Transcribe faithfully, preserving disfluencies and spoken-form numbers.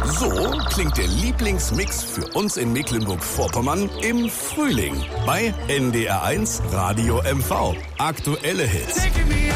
So klingt der Lieblingsmix für uns in Mecklenburg-Vorpommern im Frühling bei N D R eins Radio M V. Aktuelle Hits.